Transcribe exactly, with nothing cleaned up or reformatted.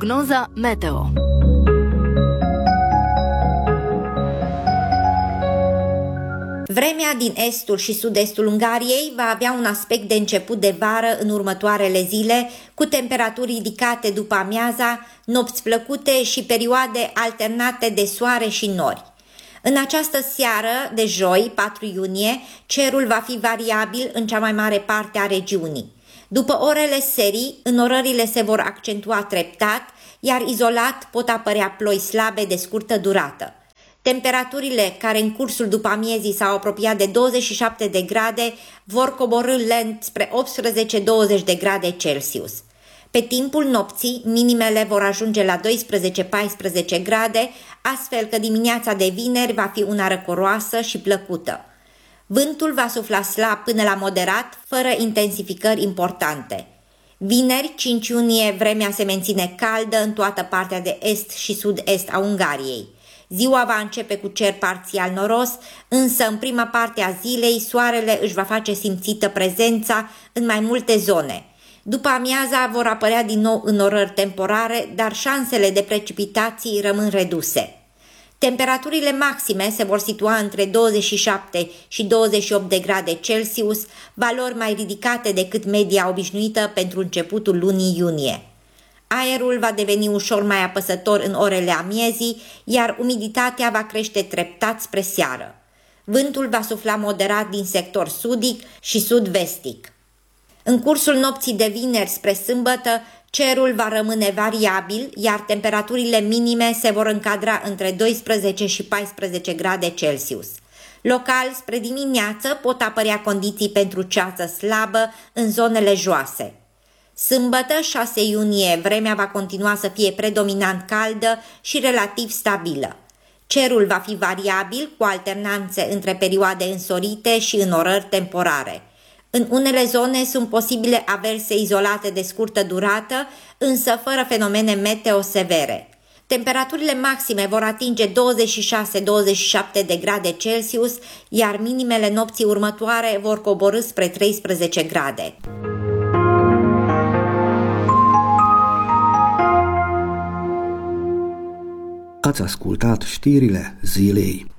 Prognoza meteo. Vremea din estul și sud-estul Ungariei va avea un aspect de început de vară în următoarele zile, cu temperaturi ridicate după amiaza, nopți plăcute și perioade alternate de soare și nori. În această seară de joi, patru iunie, cerul va fi variabil în cea mai mare parte a regiunii. După orele serii, înnorările se vor accentua treptat, iar izolat pot apărea ploi slabe de scurtă durată. Temperaturile care în cursul după amiezii s-au apropiat de douăzeci și șapte de grade vor coborî lent spre optsprezece douăzeci de grade Celsius. Pe timpul nopții, minimele vor ajunge la doisprezece paisprezece grade, astfel că dimineața de vineri va fi una răcoroasă și plăcută. Vântul va sufla slab până la moderat, fără intensificări importante. Vineri, cinci iunie, vremea se menține caldă în toată partea de est și sud-est a Ungariei. Ziua va începe cu cer parțial noros, însă în prima parte a zilei soarele își va face simțită prezența în mai multe zone. După amiaza vor apărea din nou înnorări temporare, dar șansele de precipitații rămân reduse. Temperaturile maxime se vor situa între douăzeci și șapte și douăzeci și opt de grade Celsius, valori mai ridicate decât media obișnuită pentru începutul lunii iunie. Aerul va deveni ușor mai apăsător în orele amiezii, iar umiditatea va crește treptat spre seară. Vântul va sufla moderat din sector sudic și sud-vestic. În cursul nopții de vineri spre sâmbătă, cerul va rămâne variabil, iar temperaturile minime se vor încadra între doisprezece și paisprezece grade Celsius. Local, spre dimineață, pot apărea condiții pentru ceață slabă în zonele joase. Sâmbătă, șase iunie, vremea va continua să fie predominant caldă și relativ stabilă. Cerul va fi variabil, cu alternanțe între perioade însorite și înnorări temporare. În unele zone sunt posibile averse izolate de scurtă durată, însă fără fenomene meteo severe. Temperaturile maxime vor atinge douăzeci și șase douăzeci și șapte de grade Celsius, iar minimele nopții următoare vor coborî spre treisprezece grade. Ați ascultat știrile zilei.